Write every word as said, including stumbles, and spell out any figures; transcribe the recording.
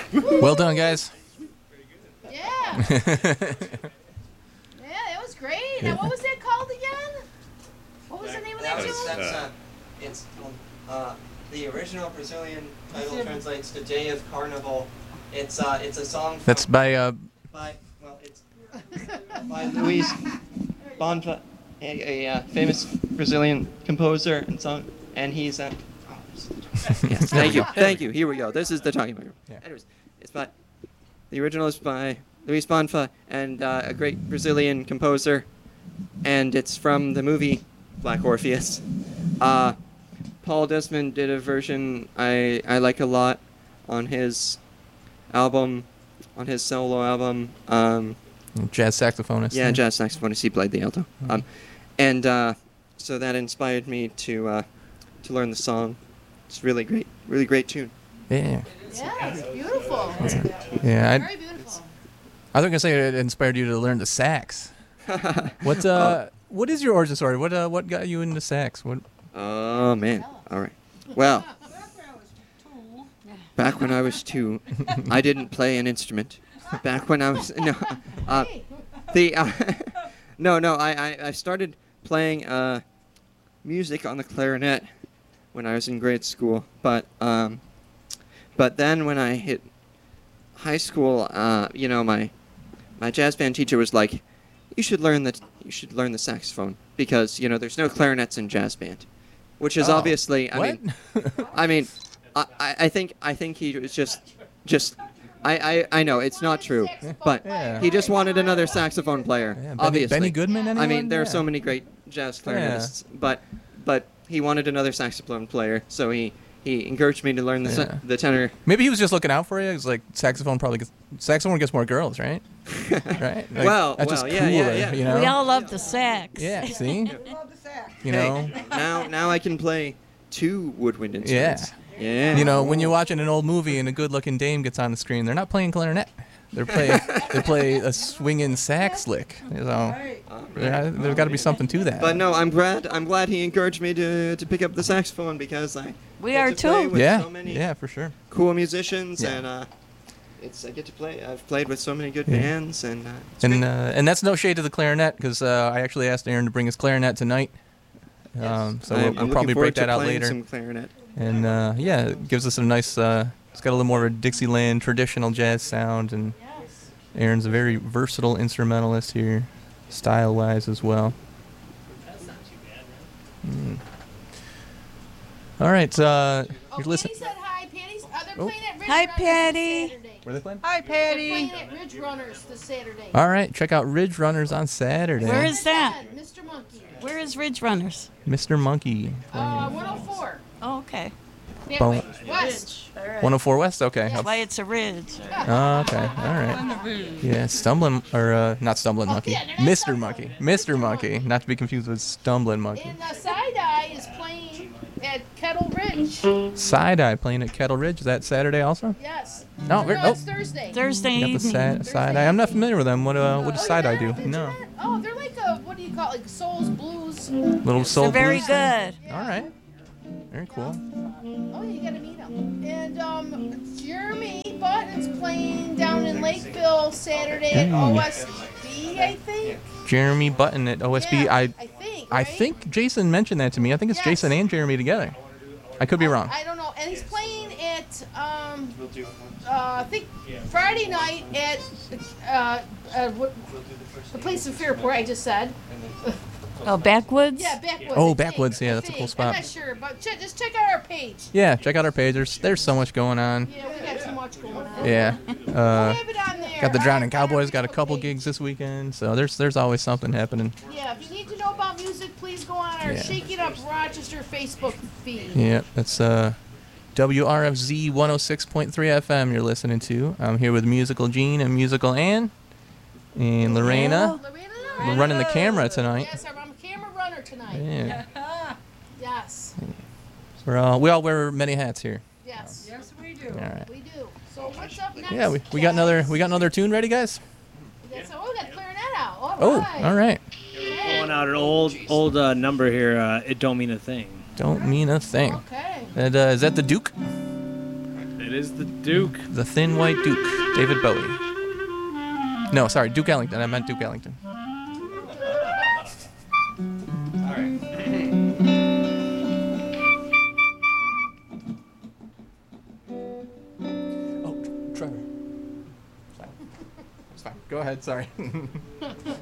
Well done, guys. Yeah. Yeah, that was great. Now, what was that called again? What was the name of that That tune? was, that's, uh, it's called, uh, the original Brazilian title translates to Day of Carnival. It's, uh, it's a song from, That's by uh. by, well, it's by Luis Bonfa, a, a uh, famous Brazilian composer and song, and he's, uh, oh, yes, thank you, thank you, here we go, this is the talking microphone. Yeah. Anyways, it's by, the original is by Luis Bonfa, and uh, a great Brazilian composer, and it's from the movie Black Orpheus. Uh, Paul Desmond did a version I, I like a lot on his album, on his solo album. Um, Jazz saxophonist. yeah, jazz saxophonist. He played the alto. Mm-hmm. Um, and uh, so that inspired me to uh, to learn the song. It's really great, really great tune. Yeah. Yeah, it's beautiful. Yeah. Very I, beautiful. I was gonna say it inspired you to learn the sax. What uh? What is your origin story? What uh? What got you into sax? What? Oh man! All right. Well, back when I was two, I didn't play an instrument. Back when I was no, uh, the uh, no no I, I I started playing uh music on the clarinet when I was in grade school, but um, but then when I hit high school, uh, you know my my jazz band teacher was like, you should learn the you should learn the saxophone because you know there's no clarinets in jazz band, which is Oh, obviously I what? mean I mean I, I I think I think he was just just I, I, I know it's not true, but Yeah. he just wanted another saxophone player. Yeah, Benny, obviously, Benny Goodman. Anyone? I mean there are Yeah. so many great jazz clarinetists, but but he wanted another saxophone player, so he, he encouraged me to learn the Yeah. sa- the tenor. Maybe he was just looking out for you. It's like saxophone probably gets saxophone gets more girls, right? Right. Like, Well, that's just well, yeah, yeah, cooler, yeah. You know. We all love the sax. Yeah. See. You Hey, know. now now I can play two woodwind Yeah. instruments. Yeah. You know, when you're watching an old movie and a good-looking dame gets on the screen, they're not playing clarinet. They're playing they play a swinging sax lick. So there, there's got to be something to that. But no, I'm glad I'm glad he encouraged me to, to pick up the saxophone because I We get are to play too. with yeah. so many Yeah, for sure. cool musicians Yeah. and uh, it's I get to play. I've played with so many good Yeah. bands and uh, it's And great. uh, and that's no shade to the clarinet because uh, I actually asked Aaron to bring his clarinet tonight. Yes. Um, so I'm- we'll, I'm we'll looking probably forward break that to out playing later. Some clarinet. And uh, yeah, it gives us a nice. Uh, it's got a little more of a Dixieland traditional jazz sound, and Yes. Aaron's a very versatile instrumentalist here, style-wise as well. Mm. All right, uh, Oh, you're Patty listening. said hi. Patty's. Oh, they're Oh. playing at Ridge Hi, Runners Patty. this Saturday. Where are they playing? Hi, They're Patty. playing at Ridge Runners this Saturday. All right, check out Ridge Runners on Saturday. Where is that? Mister Monkey. Where is Ridge Runners? Mister Monkey? Uh, playing. one oh four. Oh, okay. Yeah, Bone- wait, West. one oh four West. Okay. Yes. Why it's a ridge. Oh, okay. All right. Yeah, stumbling or uh, not stumbling Oh, monkey. yeah, they're not Mister stumbling. Monkey. Mister Monkey. Not to be confused with stumbling monkey. And uh, Side Eye is playing at Kettle Ridge. Side Eye playing at Kettle Ridge. Is that Saturday also? Yes. No, No, we're- oh. it's Thursday. Thursday You got the evening. side, side eye. I'm not familiar with them. What uh, what does Oh, side eye you're do? not? No. You're not? Oh, they're like a, what do you call it? Like Soul's Blues. Little soul They're very blues thing? good. All right. Very cool. Oh, you gotta meet them. And um, Jeremy Button's playing down in Lakeville Saturday at Mm. O S B, I think. Jeremy Button at O S B. Yeah, I I think. I right? think Jason mentioned that to me. I think it's Yes. Jason and Jeremy together. I could be wrong. I don't know. And he's playing at um, uh, I think Friday night at uh, uh, what, the place in Fairport. I just said. Oh, Backwoods? Yeah, Backwoods. Oh, I think, Backwoods, yeah, I that's a cool think. spot. I'm not sure, but ch- just check out our page. Yeah, check out our page. There's there's so much going on. Yeah, we got too much going on. Yeah. We'll Uh, have it on there. got the Our- Drowning our Cowboys. Got a Facebook couple page. gigs this weekend. So there's there's always something happening. Yeah, if you need to know about music, please go on our Yeah. Shake It Up Rochester Facebook feed. Yeah, that's uh, W R F Z one oh six point three F M you're listening to. I'm here with Musical Gene and Musical Ann. And Lorena. Lorena, We're running the camera tonight. Yes, I'm a camera runner tonight. Yeah. Yes, We're all, we all wear many hats here. yes, Yes, we do. All right. we do. So what's up next? Yeah, we, we got another we got another tune ready, guys. Yeah, so we got clarinet out. All Oh, right. all right. Okay. Pulling out an old old uh, number here. Uh, it don't mean a thing. Don't mean a thing. Okay. And uh, is that the Duke? It is the Duke. The Thin White Duke, David Bowie. No, sorry, Duke Ellington. I meant Duke Ellington. Oh, Trevor. It's fine. It's fine. Go ahead. Sorry.